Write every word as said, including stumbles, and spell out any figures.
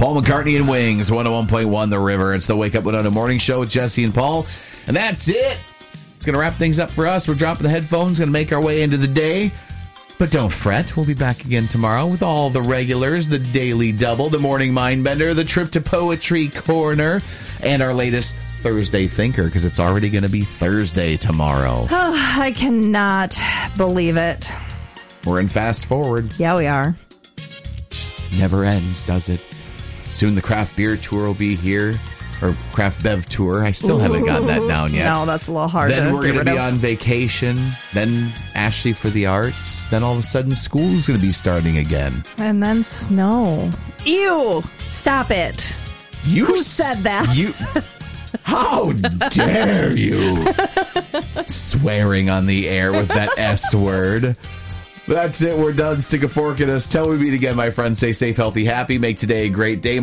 Paul McCartney and Wings, one oh one point one The River. It's the Wake Up Winona Morning Show with Jesse and Paul. And that's it. It's going to wrap things up for us. We're dropping the headphones, going to make our way into the day. But don't fret. We'll be back again tomorrow with all the regulars, the Daily Double, the Morning Mindbender, the Trip to Poetry Corner, and our latest Thursday Thinker, because it's already going to be Thursday tomorrow. Oh, I cannot believe it. We're in fast forward. Yeah, we are. Just never ends, does it? Soon the craft beer tour will be here, or craft bev tour. I still Ooh. haven't gotten that down yet. No, that's a little hard. Then to we're going to be of. on vacation. Then Ashley for the arts. Then all of a sudden school's going to be starting again. And then snow. Ew! Stop it. You Who said that? You. How dare you? Swearing on the air with that S word. That's it. We're done. Stick a fork in us. Till we meet again, my friends. Stay safe, healthy, happy. Make today a great day.